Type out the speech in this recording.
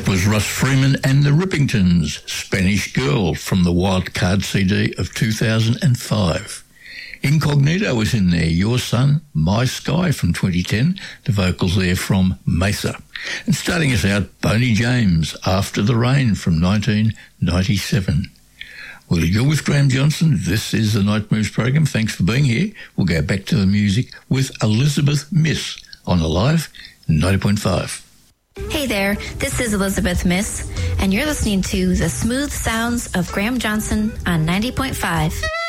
was Russ Freeman and the Rippingtons, Spanish Girl, from the Wild Card CD of 2005. Incognito was in there, Your Sun, My Sky from 2010, the vocals there from Mesa. And starting us out, Boney James, After the Rain from 1997. Well, you're with Graham Johnson. This is the Night Moves program. Thanks for being here. We'll go back to the music with Elizabeth Miss on Alive 90.5. Hey there, this is Elizabeth Miss, and you're listening to the smooth sounds of Graham Johnson on 90.5.